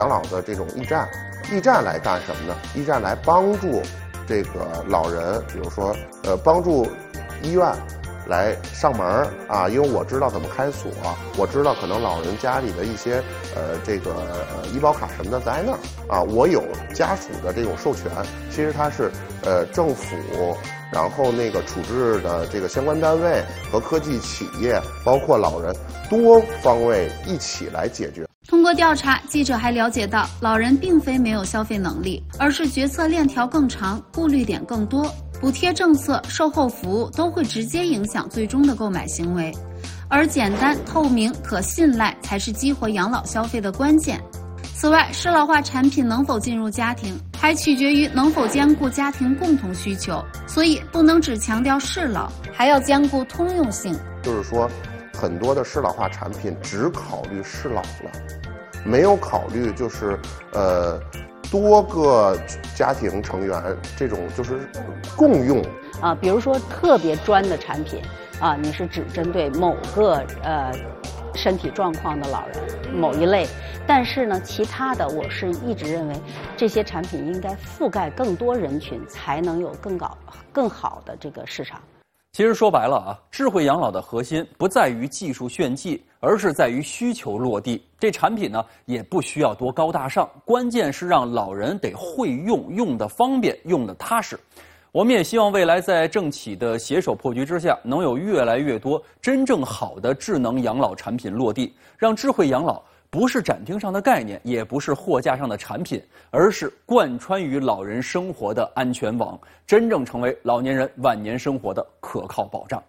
养老的这种驿站，驿站来干什么呢？驿站来帮助这个老人，比如说帮助医院来上门啊，因为我知道怎么开锁，我知道可能老人家里的一些医保卡什么的在那儿啊，我有家属的这种授权，其实它是政府，然后那个处置的这个相关单位和科技企业，包括老人多方位一起来解决。 通过调查，记者还了解到，老人并非没有消费能力，而是决策链条更长，顾虑点更多，补贴政策、售后服务都会直接影响最终的购买行为，而简单、透明、可信赖才是激活养老消费的关键。此外，适老化产品能否进入家庭，还取决于能否兼顾家庭共同需求，所以不能只强调适老，还要兼顾通用性。 就是说，很多的适老化产品只考虑适老了，没有考虑就是多个家庭成员这种就是共用啊，比如说特别专的产品啊，你是只针对某个身体状况的老人某一类，但是呢，其他的我是一直认为这些产品应该覆盖更多人群，才能有更好的这个市场。 其实说白了啊，智慧养老的核心不在于技术炫技，而是在于需求落地。这产品呢也不需要多高大上，关键是让老人得会用，用得方便，用得踏实。我们也希望未来在政企的携手破局之下，能有越来越多真正好的智能养老产品落地，让智慧养老不是展厅上的概念，也不是货架上的产品，而是贯穿于老人生活的安全网，真正成为老年人晚年生活的可靠保障。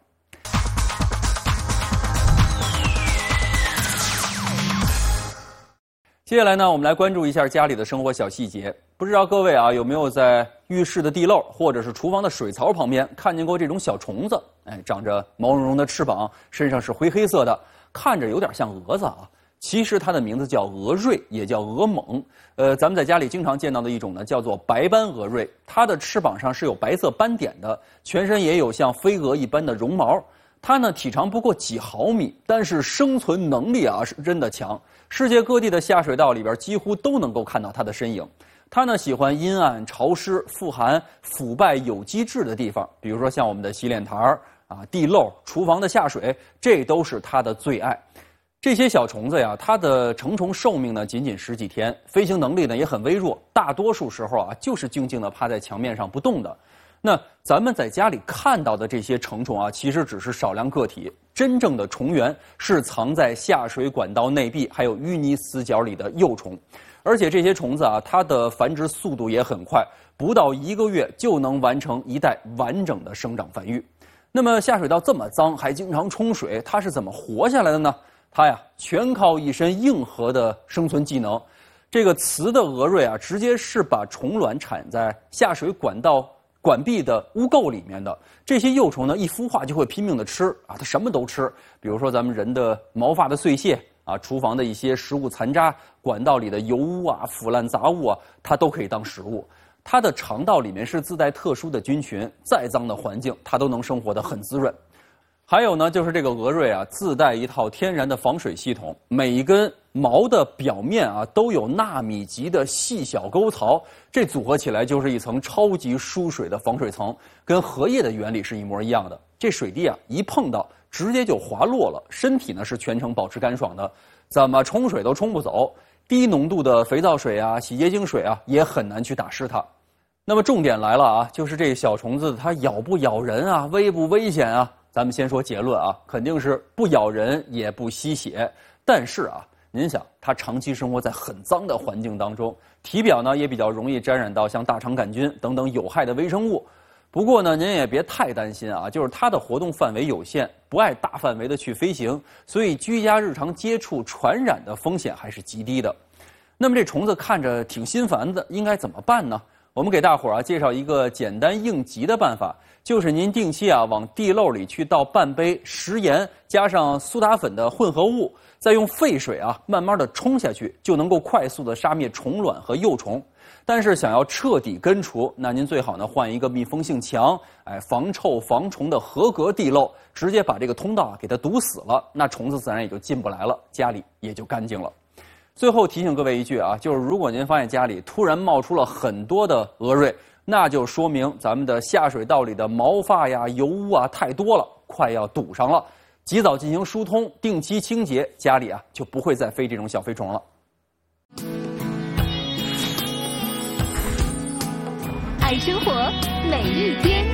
接下来呢，我们来关注一下家里的生活小细节。不知道各位啊有没有在浴室的地漏或者是厨房的水槽旁边看见过这种小虫子？长着毛茸茸的翅膀，身上是灰黑色的，看着有点像蛾子啊。其实它的名字叫蛾蚋，也叫蛾虻。咱们在家里经常见到的一种呢，叫做白斑蛾蚋。它的翅膀上是有白色斑点的，全身也有像飞蛾一般的绒毛。它呢体长不过几毫米，但是生存能力啊是真的强。世界各地的下水道里边几乎都能够看到它的身影。它呢喜欢阴暗、潮湿、富含腐败有机质的地方，比如说像我们的洗脸台啊、地漏、厨房的下水，这都是它的最爱。这些小虫子呀，它的成虫寿命呢仅仅10几天，飞行能力呢也很微弱，大多数时候啊就是静静地趴在墙面上不动的。那咱们在家里看到的这些成虫啊，其实只是少量个体，真正的虫源是藏在下水管道内壁还有淤泥死角里的幼虫。而且这些虫子啊，它的繁殖速度也很快，不到1个月就能完成一代完整的生长繁育。那么下水道这么脏，还经常冲水，它是怎么活下来的呢？它呀，全靠一身硬核的生存技能。这个雌的蛾蚋啊，直接是把虫卵产在下水管道管壁的污垢里面的。这些幼虫呢，一孵化就会拼命的吃啊，它什么都吃。比如说咱们人的毛发的碎屑啊，厨房的一些食物残渣，管道里的油污啊、腐烂杂物啊，它都可以当食物。它的肠道里面是自带特殊的菌群，再脏的环境它都能生活得很滋润。还有呢，就是这个蛾蚋啊，自带一套天然的防水系统，每一根毛的表面啊都有纳米级的细小沟槽，这组合起来就是一层超级疏水的防水层，跟荷叶的原理是一模一样的。这水滴啊一碰到，直接就滑落了，身体呢是全程保持干爽的，怎么冲水都冲不走。低浓度的肥皂水啊、洗洁精水啊也很难去打湿它。那么重点来了啊，就是这小虫子它咬不咬人啊，危不危险啊？咱们先说结论啊，肯定是不咬人也不吸血。但是啊，您想，它长期生活在很脏的环境当中，体表呢也比较容易沾染到像大肠杆菌等等有害的微生物。不过呢，您也别太担心啊，就是它的活动范围有限，不爱大范围的去飞行，所以居家日常接触传染的风险还是极低的。那么这虫子看着挺心烦的，应该怎么办呢？我们给大伙儿介绍一个简单应急的办法，就是您定期往地漏里去倒半杯食盐加上苏打粉的混合物，再用沸水慢慢的冲下去，就能够快速的杀灭虫卵和幼虫。但是想要彻底根除，那您最好呢换一个密封性强、防臭防虫的合格地漏，直接把这个通道给它堵死了，那虫子自然也就进不来了，家里也就干净了。 最后提醒各位一句啊，就是如果您发现家里突然冒出了很多的蛾蚋，那就说明咱们的下水道里的毛发呀、油污啊太多了，快要堵上了。及早进行疏通，定期清洁，家里啊就不会再飞这种小飞虫了。 爱生活每一天。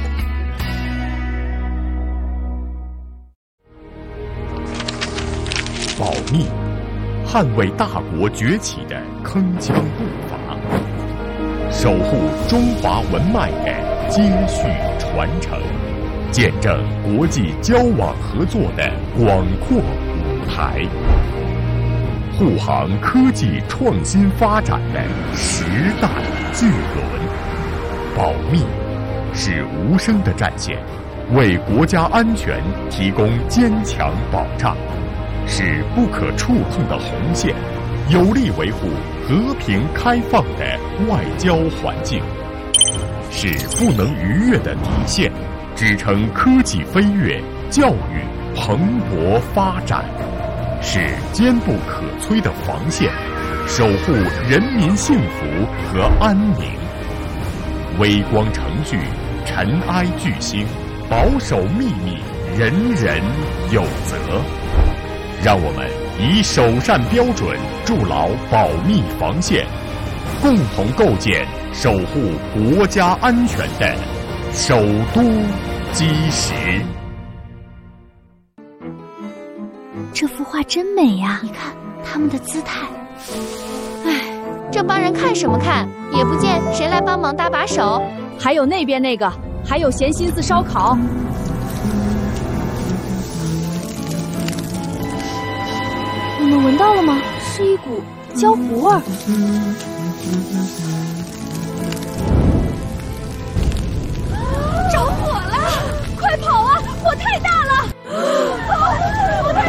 保密，捍卫大国崛起的铿锵步伐，守护中华文脉的接续传承，见证国际交往合作的广阔舞台，护航科技创新发展的时代巨轮。保密是无声的战线，为国家安全提供坚强保障，是不可触碰的红线，有力维护和平开放的外交环境，是不能逾越的底线，支撑科技飞跃、教育蓬勃发展，是坚不可摧的防线，守护人民幸福和安宁。微光程序，尘埃巨星，保守秘密，人人有责。让我们以首善标准筑牢保密防线，共同构建守护国家安全的首都基石。 这幅画真美呀！你看他们的姿态。唉，这帮人看什么看？也不见谁来帮忙搭把手。 还有那边那个，还有咸心思烧烤。 你们闻到了吗？是一股焦糊味儿。